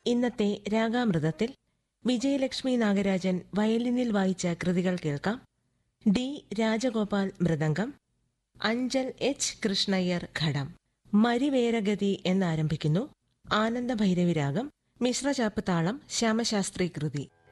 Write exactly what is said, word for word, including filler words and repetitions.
ഇന്നത്തെ രാഗാമൃതത്തിൽ വിജയലക്ഷ്മി നാഗരാജൻ വയലിനിൽ വായിച്ച കൃതികൾ കേൾക്കാം. ഡി രാജഗോപാൽ മൃദംഗം, അഞ്ചൽ എച്ച് കൃഷ്ണയ്യർ ഘടം. മരിവേരഗതി എന്നാരംഭിക്കുന്നു ആനന്ദഭൈരവി രാഗം. മിശ്രചാപ്പ് താളം ശ്യാമശാസ്ത്രി കൃതി.